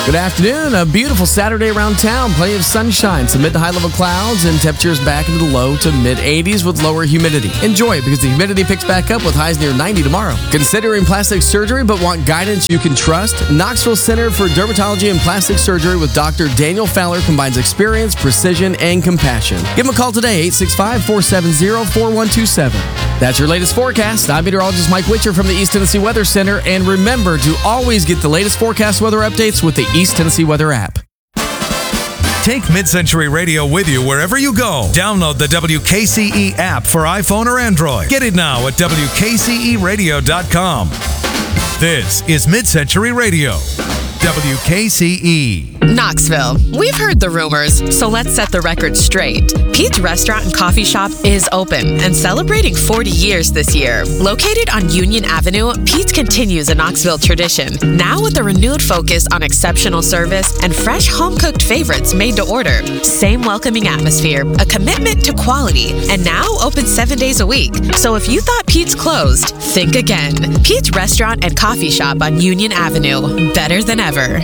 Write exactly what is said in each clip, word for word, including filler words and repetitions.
Good afternoon. A beautiful Saturday around town. Plenty of sunshine, some mid to high level clouds, and temperatures back into the low to mid eighties with lower humidity. Enjoy it because the humidity picks back up with highs near ninety tomorrow. Considering plastic surgery but want guidance you can trust? Knoxville Center for Dermatology and Plastic Surgery with Doctor Daniel Fowler combines experience, precision, and compassion. Give him a call today, eight six five, four seven zero, four one two seven. That's your latest forecast. I'm meteorologist Mike Witcher from the East Tennessee Weather Center. And remember to always get the latest forecast weather updates with the East Tennessee Weather app. Take Mid-Century Radio with you wherever you go. Download the W K C E app for iPhone or Android. Get it now at W K C E radio dot com. This is Mid-Century Radio, W K C E. Knoxville. We've heard the rumors, so let's set the record straight. Pete's Restaurant and Coffee Shop is open and celebrating forty years this year. Located on Union Avenue, Pete's continues a Knoxville tradition, now with a renewed focus on exceptional service and fresh home-cooked favorites made to order. Same welcoming atmosphere, a commitment to quality, and now open seven days a week. So if you thought Pete's closed, think again. Pete's Restaurant and Coffee Shop on Union Avenue. Better than ever.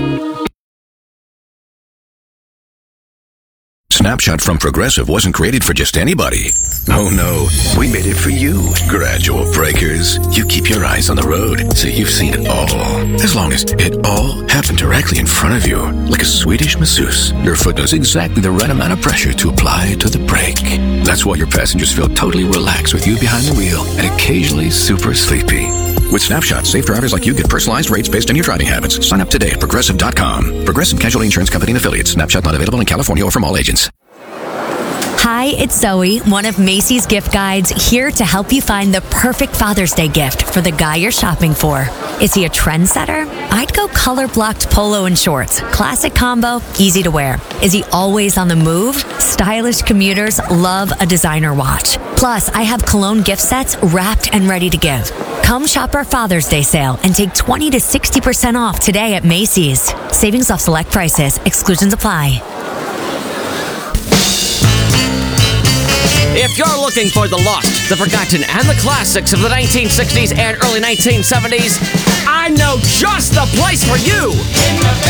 Snapshot from Progressive wasn't created for just anybody. Oh no, we made it for you. Gradual breakers. You keep your eyes on the road, so you've seen it all. As long as it all happened directly in front of you, like a Swedish masseuse, your foot knows exactly the right amount of pressure to apply to the brake. That's why your passengers feel totally relaxed with you behind the wheel and occasionally super sleepy. With Snapshot, safe drivers like you get personalized rates based on your driving habits. Sign up today at Progressive dot com. Progressive Casualty Insurance Company and Affiliates. Snapshot not available in California or from all agents. Hi, it's Zoe, one of Macy's gift guides, here to help you find the perfect Father's Day gift for the guy you're shopping for. Is he a trendsetter? I'd go color-blocked polo and shorts. Classic combo, easy to wear. Is he always on the move? Stylish commuters love a designer watch. Plus, I have cologne gift sets wrapped and ready to give. Come shop our Father's Day sale and take twenty to sixty percent off today at Macy's. Savings off select prices. Exclusions apply. If you're looking for the lost, the forgotten, and the classics of the nineteen sixties and early nineteen seventies, I know just the place for you!